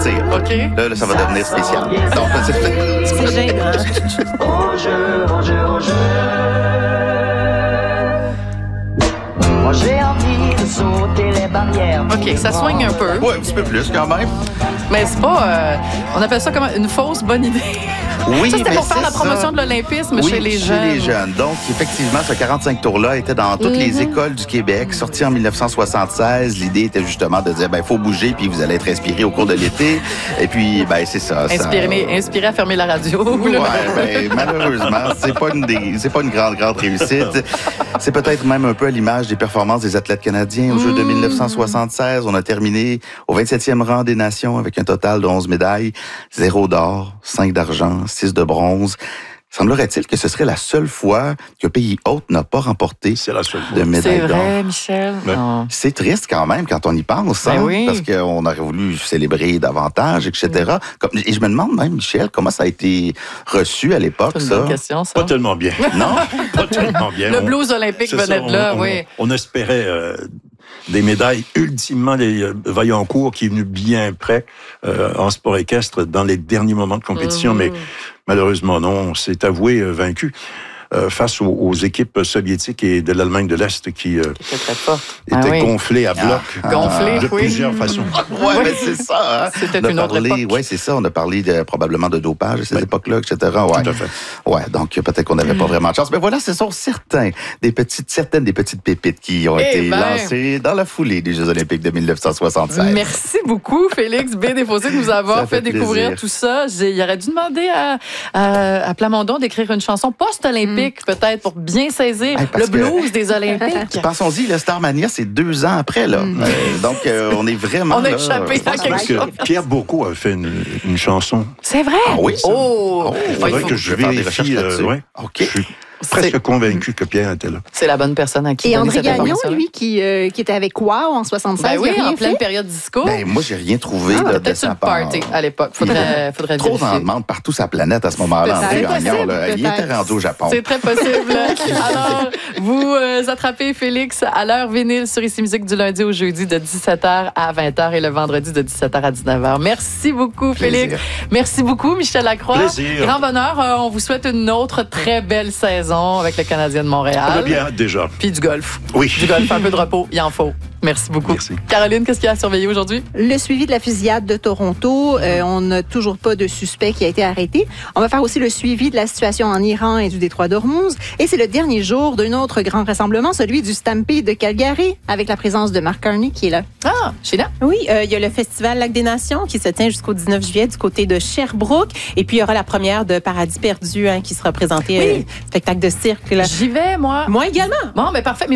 partir. OK. Là, ça va devenir spécial. Donc, C'est gênant. Au jeu. Moi j'ai envie de sauter les barrières. OK, ça soigne un peu. Ouais, un petit peu plus quand même. Mais c'est pas... on appelle ça comment? Une fausse bonne idée. Oui, Ça, c'était mais pour faire c'est la promotion ça. de l'olympisme Oui, chez les jeunes. Donc, effectivement, ce 45 tours-là était dans toutes les écoles du Québec, sorti en 1976. L'idée était justement de dire, il faut bouger, puis vous allez être inspiré au cours de l'été. Et puis, c'est ça. Inspiré à fermer la radio. Ouais, malheureusement, c'est pas une grande réussite. C'est peut-être même un peu à l'image des performances des athlètes canadiens aux Jeux de 1976. On a terminé au 27e rang des nations avec un total de 11 médailles, 0 d'or, 5 d'argent, 6 de bronze. Semblerait-il que ce serait la seule fois qu'un pays hôte n'a pas remporté de médaille d'or. C'est vrai, Michel. Ouais. Non. C'est triste quand même quand on y pense, Ben oui. parce qu'on aurait voulu célébrer davantage, etc. Et je me demande même, Michel, comment ça a été reçu à l'époque, C'est une ça? bonne question, ça. Pas tellement bien. Non? Pas tellement bien. Le blues olympique C'est venait ça, de là, oui. On espérait des médailles. Ultimement, les Vaillancourt qui est venu bien près en sport équestre dans les derniers moments de compétition, mais malheureusement non, on s'est avoué vaincu face aux équipes soviétiques et de l'Allemagne de l'Est qui C'est très fort. étaient gonflées à bloc Gonflées, de oui. plusieurs façons. Oui, mais c'est ça. Hein? C'était On a une autre parlé, époque. oui, c'est ça. On a parlé probablement de dopage à ces époques-là, etc. Ouais. Tout à fait. Ouais, donc peut-être qu'on n'avait pas vraiment de chance. Mais voilà, ce sont certaines des petites pépites qui ont été lancées dans la foulée des Jeux olympiques de 1976. Merci beaucoup, Félix B. Desfossés, de nous avoir Ça fait fait découvrir plaisir. tout ça. Il aurait dû demander à Plamondon d'écrire une chanson post-olympique, peut-être, pour bien saisir Hey, parce le blues des Olympiques. Pensons-y, le Starmania, c'est 2 ans après, là. Donc, on est vraiment. On a là, échappé à quelque Parce que chose. Pierre Beaucot a fait une chanson. C'est vrai? Ah oui, ça? Oh! Il faudrait que je faire des recherches vérifie. là-dessus. Ouais. OK. Je suis presque convaincu que Pierre était là. C'est la bonne personne à qui Et donner André cette Gagnon, information-là. lui, qui était avec Wow en 76, Ben oui, il a rien en pleine fait? période disco. Ben, moi, j'ai rien trouvé de Peut-être sa une part. party à l'époque. Faudrait Trop vérifier. en demande partout sa planète à ce moment-là, André C'est Gagnon. possible, Là. Il peut-être. était rendu au Japon. C'est très possible. Alors, vous attrapez Félix à l'heure vinyle sur Ici Musique du lundi au jeudi de 17h à 20h et le vendredi de 17h à 19h. Merci beaucoup, Félix. Merci beaucoup, Michel Lacroix. Plaisir. Grand bonheur. On vous souhaite une autre très belle saison avec le Canadien de Montréal. Bien, déjà. Puis du golf. Oui. Du golf, un peu de repos, il en faut. Merci beaucoup. Merci. Caroline, qu'est-ce qu'il y a à surveiller aujourd'hui? Le suivi de la fusillade de Toronto. On n'a toujours pas de suspect qui a été arrêté. On va faire aussi le suivi de la situation en Iran et du détroit d'Ormuz. Et c'est le dernier jour d'un autre grand rassemblement, celui du Stampede de Calgary, avec la présence de Mark Carney qui est là. Ah, Sheila? Oui, il y a le Festival Lac des Nations qui se tient jusqu'au 19 juillet du côté de Sherbrooke. Et puis, il y aura la première de Paradis perdu qui sera présentée, spectacle de cirque. Là. J'y vais, moi. Moi également. Bon, mais parfait.